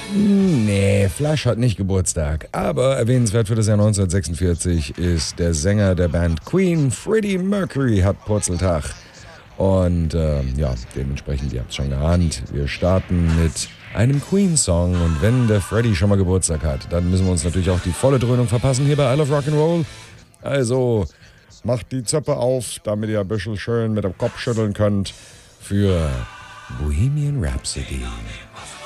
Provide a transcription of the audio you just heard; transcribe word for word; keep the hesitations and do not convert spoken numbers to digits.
Nee, Flush hat nicht Geburtstag. Aber erwähnenswert für das Jahr neunzehnhundertsechsundvierzig ist der Sänger der Band Queen, Freddie Mercury, hat Purzeltag. Und äh, ja, dementsprechend, ihr habt es schon geahnt, wir starten mit einem Queen-Song. Und wenn der Freddie schon mal Geburtstag hat, dann müssen wir uns natürlich auch die volle Dröhnung verpassen hier bei I Love Rock'n'Roll. Also macht die Zöpfe auf, damit ihr ein bisschen schön mit dem Kopf schütteln könnt für Bohemian Rhapsody.